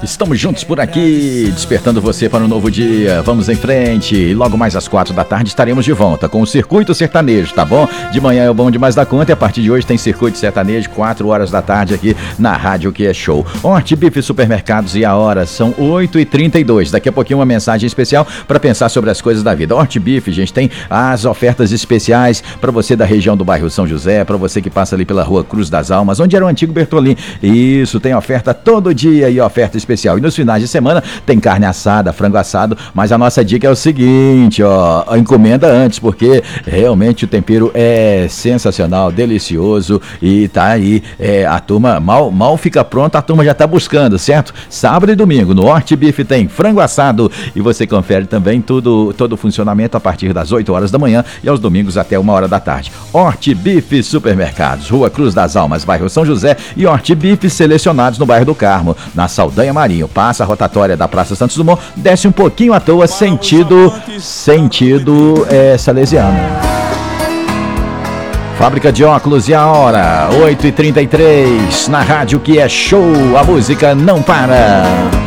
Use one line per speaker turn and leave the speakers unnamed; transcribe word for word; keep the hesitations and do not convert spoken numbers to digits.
Estamos juntos por aqui, despertando você para um novo dia. Vamos em frente. E logo mais às quatro da tarde estaremos de volta com o Circuito Sertanejo, tá bom? De manhã é o Bom Demais da Conta e a partir de hoje tem Circuito Sertanejo, quatro horas da tarde aqui na Rádio Que É Show. Hortbife Supermercados e a hora são oito e trinta e dois. Daqui a pouquinho uma mensagem especial para pensar sobre as coisas da vida. Hortbife, gente, tem as ofertas especiais para você da região do bairro São José, para você que passa ali pela rua Cruz das Almas, onde era o antigo Bertolim. Isso, tem oferta todo dia e oferta especial. E nos finais de semana tem carne assada, frango assado, mas a nossa dica é o seguinte, ó, encomenda antes, porque realmente o tempero é sensacional, delicioso e tá aí, é, a turma mal, mal fica pronta, a turma já tá buscando, certo? Sábado e domingo no Hortbife tem frango assado e você confere também tudo, todo o funcionamento a partir das oito horas da manhã e aos domingos até uma hora da tarde. Hortbife Supermercados, Rua Cruz das Almas, bairro São José e Hortbife selecionados no bairro do Carmo, na Saldanha Marinho. Passa a rotatória da Praça Santos Dumont, desce um pouquinho à toa, sentido, sentido é, salesiano. Fábrica de óculos e a hora, oito e trinta e três, na Rádio Que É Show, a música não para.